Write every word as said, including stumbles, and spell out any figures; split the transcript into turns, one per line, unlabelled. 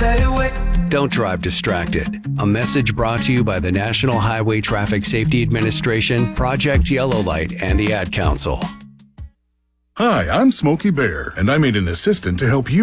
Stay away.
Don't drive distracted. A message brought to you by the National Highway Traffic Safety Administration, Project Yellow Light, and the Ad Council.
Hi, I'm Smokey Bear, and I made an assistant to help you